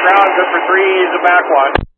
ground, good for 3, he's a back one.